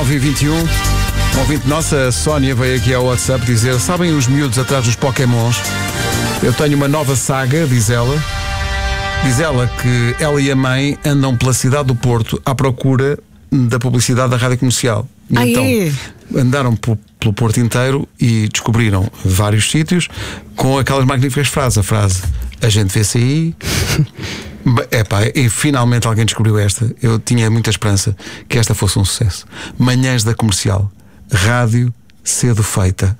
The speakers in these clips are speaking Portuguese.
9h21. Ouvinte nossa, a Sónia, veio aqui ao WhatsApp dizer: sabem os miúdos atrás dos Pokémons? Eu tenho uma nova saga, diz ela. Diz ela que ela e a mãe andam pela cidade do Porto à procura da publicidade da Rádio Comercial. E então andaram pelo Porto inteiro e descobriram vários sítios com aquelas magníficas frases. A frase: a gente vê-se aí. E finalmente alguém descobriu esta. Eu tinha muita esperança que esta fosse um sucesso. Manhãs da Comercial, rádio cedo feita.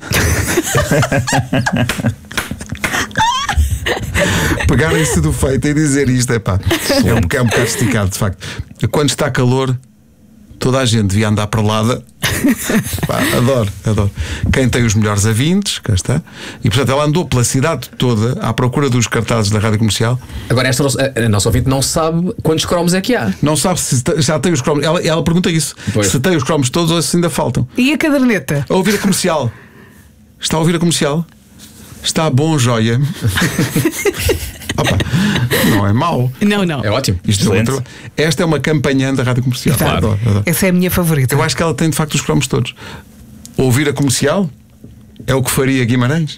Pegarem cedo feita e dizer isto, é um bocado esticado, de facto. Quando está calor, toda a gente devia andar para lada. Adoro. Quem tem os melhores avintes, cá está. E portanto ela andou pela cidade toda à procura dos cartazes da Rádio Comercial. Agora a nossa ouvinte não sabe quantos cromos é que há. Não sabe se já tem os cromos. Ela pergunta isso, se tem os cromos todos ou se ainda faltam. E a caderneta? A ouvir a Comercial. Está a ouvir a Comercial? Está bom, joia. Opa, não é mau. Não. É ótimo. Esta é uma campanhã da Rádio Comercial. Claro. Adoro. Essa é a minha favorita. Eu acho que ela tem de facto os cromos todos. Ouvir a Comercial é o que faria Guimarães.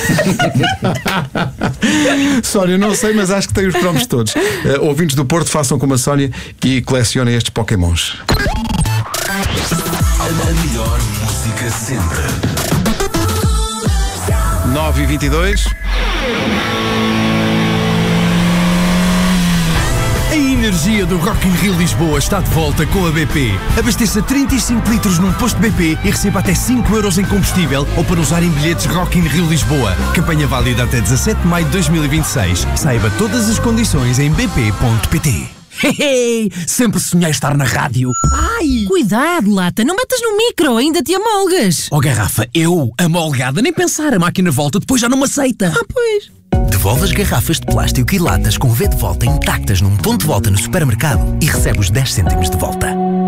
Sónia, não sei, mas acho que tem os cromos todos. Ouvintes do Porto, façam como a Sónia e colecionem estes Pokémons. A melhor música sempre. 9h22. A energia do Rock in Rio Lisboa está de volta com a BP. Abasteça 35 litros num posto BP e receba até 5 euros em combustível ou para usar em bilhetes Rock in Rio Lisboa. Campanha válida até 17 de maio de 2026. Saiba todas as condições em bp.pt. Sempre sonhei estar na rádio. Ai! Cuidado, lata, não metas no micro, ainda te amolgas. Oh, garrafa, eu, amolgada, nem pensar, a máquina volta, depois já não me aceita. Ah, pois. Devolve as garrafas de plástico e latas com V de volta intactas num ponto de volta no supermercado e recebe os 10 cêntimos de volta.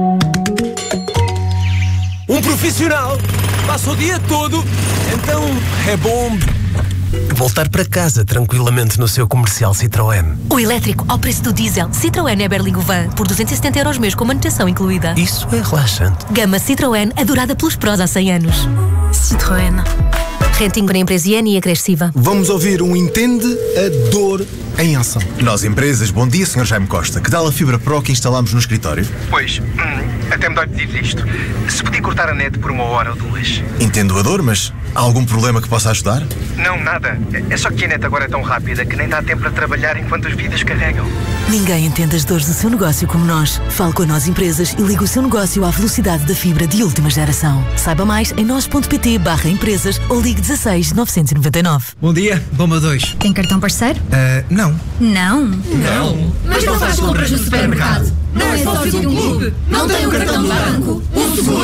Um profissional passa o dia todo, então é bom voltar para casa tranquilamente no seu comercial Citroën. O elétrico ao preço do diesel. Citroën é Berlingo Van por 270 euros mês com manutenção incluída. Isso é relaxante. Gama Citroën, adorada pelos prós há 100 anos. Citroën. Renting para a empresa e agressiva. Vamos ouvir um Entende a Dor em ação. Nós, empresas, bom dia, Sr. Jaime Costa. Que tal a fibra Pro que instalamos no escritório? Pois, até me dói pedir isto. Se podia cortar a net por 1 hora ou 2. Entendo a dor, mas há algum problema que possa ajudar? Não, nada. É só que a net agora é tão rápida que nem dá tempo para trabalhar enquanto os vídeos carregam. Ninguém entende as dores do seu negócio como nós. Fale com a Nós Empresas e ligue o seu negócio à velocidade da fibra de última geração. Saiba mais em nós.pt/empresas ou ligue 16 999. Bom dia, Bomba 2. Tem cartão parceiro? Não. Não? Mas não faz compras no supermercado? Não é sócio de um clube? Não tem um cartão do banco? Um seguro?